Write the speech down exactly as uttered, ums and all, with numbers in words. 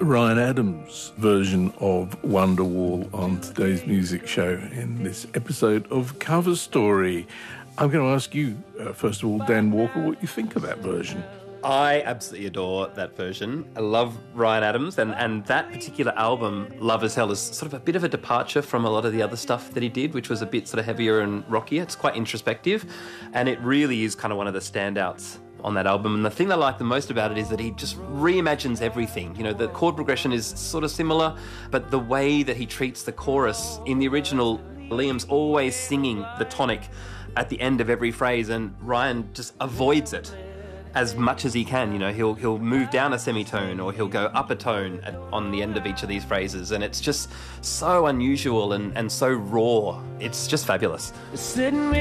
Ryan Adams' version of Wonderwall on today's music show in this episode of Cover Story. I'm going to ask you, uh, first of all, Dan Walker, what you think of that version. I absolutely adore that version. I love Ryan Adams, and, and that particular album, Love as Hell, is sort of a bit of a departure from a lot of the other stuff that he did, which was a bit sort of heavier and rockier. It's quite introspective, and it really is kind of one of the standouts on that album. And the thing I like the most about it is that he just reimagines everything. You know, the chord progression is sort of similar, but the way that he treats the chorus in the original, Liam's always singing the tonic at the end of every phrase, and Ryan just avoids it as much as he can. You know, he'll he'll move down a semitone or he'll go up a tone at, on the end of each of these phrases, and it's just so unusual and, and so raw. It's just fabulous. Sitting